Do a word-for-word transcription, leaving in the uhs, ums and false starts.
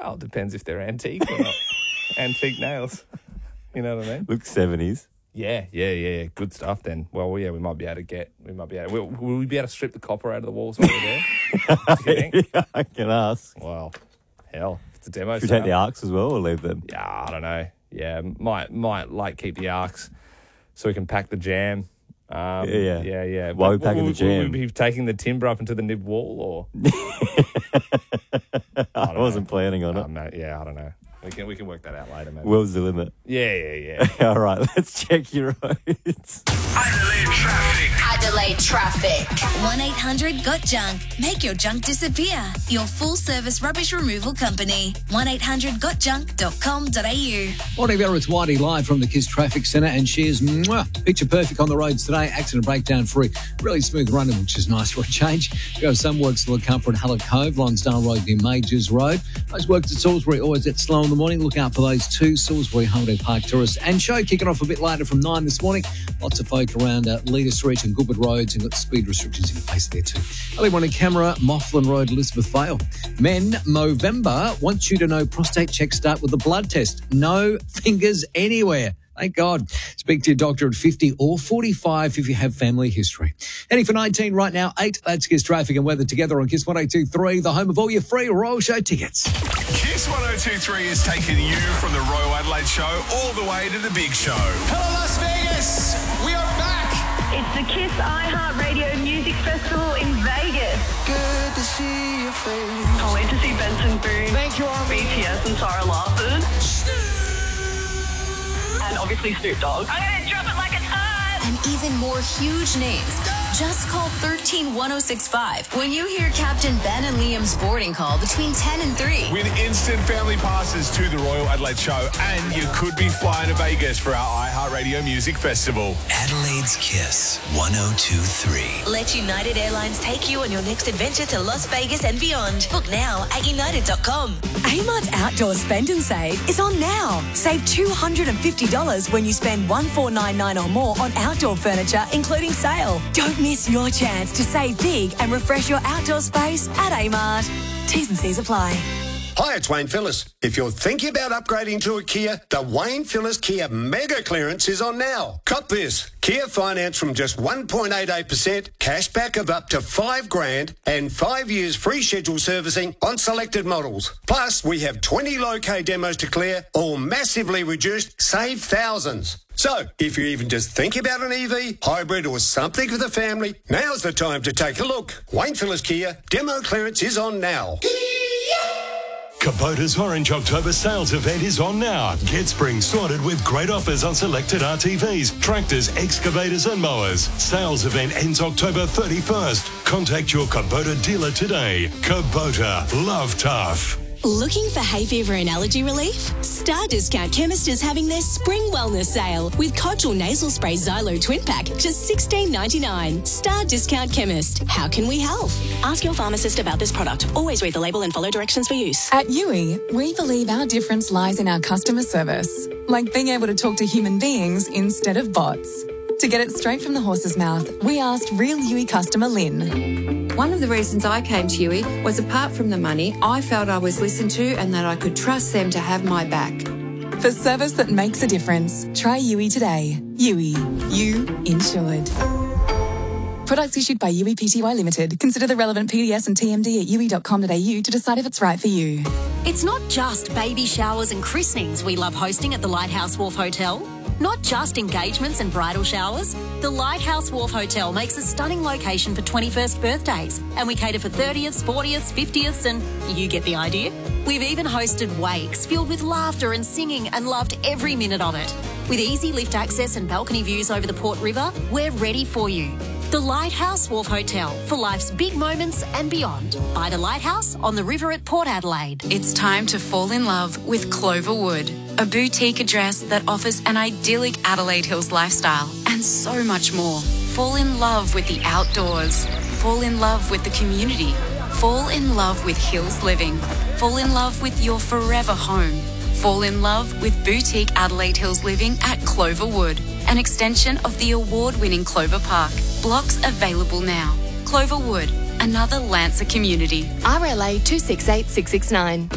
Well, it depends if they're antique or not. Antique nails. You know what I mean? Looks seventies. Yeah, yeah, yeah. Good stuff then. Well, yeah, we might be able to get, we might be able to, will, will we be able to strip the copper out of the walls while we're there? What do you think? Yeah, I can ask. Well, hell, if it's a demo. Should we sale. take the arcs as well or leave them? Yeah, I don't know. Yeah, might, might like keep the arcs so we can pack the jam. Um, Yeah, yeah. Yeah, yeah. Why are we But packing will, the jam? Will we be taking the timber up into the nib wall or? I, don't wasn't know. planning on Oh, it. mate, yeah, I don't know. We can we can work that out later, maybe. Will's the limit. Yeah, yeah, yeah. All right, let's check your roads. Adelaide traffic. Adelaide traffic. one eight hundred got junk. Make your junk disappear. Your full-service rubbish removal company. one eight hundred got junk dot com dot a u. Morning, Vera. It's Whitey live from the Kiss Traffic Centre, and she is mwah, picture perfect on the roads today. Accident breakdown free. Really smooth running, which is nice for a change. We have some work to look out for at Hallett Cove, Lonsdale Road near Majors Road. Those works at Salisbury always get slow in the morning. Look out for those two. Salisbury Holiday Park Tourists and show kicking off a bit later from nine this morning. Lots of folk around uh, Leader Street and Goodwood Roads, and got speed restrictions in place there too. Early morning camera, Mofflin Road, Elizabeth Vale. Men, Movember wants you to know prostate checks start with a blood test. No fingers anywhere. Thank God. Speak to your doctor at fifty or forty-five if you have family history. Heading for nineteen right now, eight. Let's Kiss Traffic and Weather together on Kiss one oh two three, the home of all your free Royal Show tickets. Kiss one oh two three is taking you from the Royal Adelaide Show all the way to the big show. Hello, Las Vegas. We are back. It's the Kiss iHeartRadio Music Festival in Vegas. Good to see your face. Can't wait to see Benson Boone, Thank you, Army. B T S and Sarah Larson. And obviously Snoop Dogg. I'm going to drop it like it's hot. And even more huge names. Just call one three one oh six five when you hear Captain Ben and Liam's boarding call between ten and three. Win instant family passes to the Royal Adelaide Show, and you could be flying to Vegas for our iHeartRadio Music Festival. Adelaide's Kiss one oh two three. Let United Airlines take you on your next adventure to Las Vegas and beyond. Book now at united dot com. Amart's Outdoor Spend and Save is on now. Save two hundred fifty dollars when you spend one four nine nine or more on outdoor furniture, including sale. Don't miss your chance to save big and refresh your outdoor space at Amart. T's and C's apply. Hi, it's Wayne Phillis. If you're thinking about upgrading to a Kia, the Wayne Phillis Kia Mega Clearance is on now. Cop this. Kia finance from just one point eight eight percent, cashback of up to five grand, and five years free scheduled servicing on selected models. Plus, we have twenty low-K demos to clear, all massively reduced, save thousands. So, if you even just think about an E V, hybrid or something for the family, now's the time to take a look. Wayne Phillis Kia, demo clearance is on now. Kubota's Orange October sales event is on now. Get spring sorted with great offers on selected R T Vs, tractors, excavators and mowers. Sales event ends October thirty-first. Contact your Kubota dealer today. Kubota, love tough. Looking for hay fever and allergy relief? Star Discount Chemist is having their spring wellness sale with Codgel Nasal Spray Xylo Twin Pack, just sixteen ninety-nine. Star Discount Chemist. How can we help? Ask your pharmacist about this product. Always read the label and follow directions for use. At Yui, we believe our difference lies in our customer service, like being able to talk to human beings instead of bots. To get it straight from the horse's mouth, we asked real Yui customer Lynn. One of the reasons I came to Yui was, apart from the money, I felt I was listened to and that I could trust them to have my back. For service that makes a difference, try Yui today. Yui, you insured. Products issued by Yui Pty Limited. Consider the relevant P D S and T M D at yui dot com dot a u to decide if it's right for you. It's not just baby showers and christenings we love hosting at the Lighthouse Wharf Hotel. Not just engagements and bridal showers. The Lighthouse Wharf Hotel makes a stunning location for twenty-first birthdays, and we cater for thirtieths, fortieths, fiftieths, and you get the idea. We've even hosted wakes filled with laughter and singing, and loved every minute of it. With easy lift access and balcony views over the Port River, we're ready for you. The Lighthouse Wharf Hotel, for life's big moments and beyond. By the Lighthouse on the river at Port Adelaide. It's time to fall in love with Cloverwood, a boutique address that offers an idyllic Adelaide Hills lifestyle and so much more. Fall in love with the outdoors. Fall in love with the community. Fall in love with Hills Living. Fall in love with your forever home. Fall in love with boutique Adelaide Hills Living at Cloverwood, an extension of the award-winning Clover Park. Blocks available now. Cloverwood, another Lancer community. R L A two six eight six six nine.